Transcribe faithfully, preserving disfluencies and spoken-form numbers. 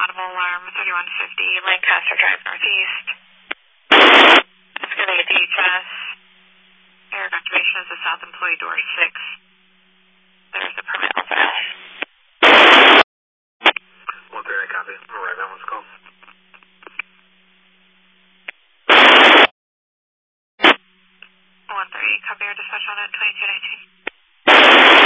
audible alarm, thirty-one fifty, Lancaster Drive Northeast. It's going to get the H S. Air activation is the south employee door six. There's a permit open. one thirty, copy. Alright, that one's called. one thirty, copy our dispatch on it, twenty-two nineteen.